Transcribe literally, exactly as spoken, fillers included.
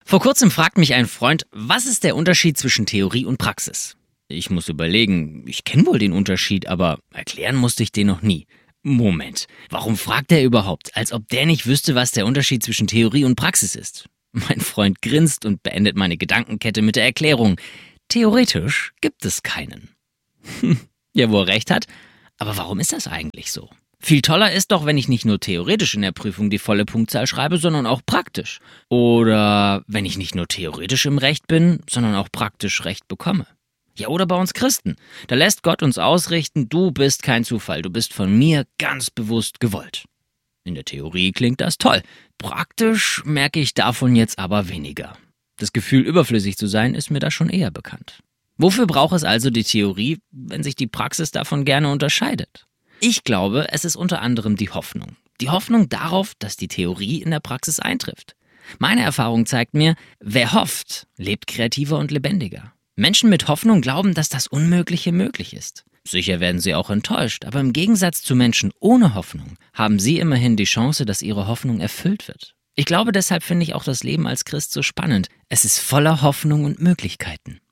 Vor kurzem fragt mich ein Freund, was ist der Unterschied zwischen Theorie und Praxis? Ich muss überlegen, ich kenne wohl den Unterschied, aber erklären musste ich den noch nie. Moment, warum fragt er überhaupt, als ob der nicht wüsste, was der Unterschied zwischen Theorie und Praxis ist? Mein Freund grinst und beendet meine Gedankenkette mit der Erklärung: Theoretisch gibt es keinen. Ja, wo er recht hat, aber warum ist das eigentlich so? Viel toller ist doch, wenn ich nicht nur theoretisch in der Prüfung die volle Punktzahl schreibe, sondern auch praktisch. Oder wenn ich nicht nur theoretisch im Recht bin, sondern auch praktisch Recht bekomme. Ja, oder bei uns Christen. Da lässt Gott uns ausrichten, du bist kein Zufall, du bist von mir ganz bewusst gewollt. In der Theorie klingt das toll. Praktisch merke ich davon jetzt aber weniger. Das Gefühl, überflüssig zu sein, ist mir da schon eher bekannt. Wofür braucht es also die Theorie, wenn sich die Praxis davon gerne unterscheidet? Ich glaube, es ist unter anderem die Hoffnung. Die Hoffnung darauf, dass die Theorie in der Praxis eintrifft. Meine Erfahrung zeigt mir, wer hofft, lebt kreativer und lebendiger. Menschen mit Hoffnung glauben, dass das Unmögliche möglich ist. Sicher werden sie auch enttäuscht, aber im Gegensatz zu Menschen ohne Hoffnung haben sie immerhin die Chance, dass ihre Hoffnung erfüllt wird. Ich glaube, deshalb finde ich auch das Leben als Christ so spannend. Es ist voller Hoffnung und Möglichkeiten.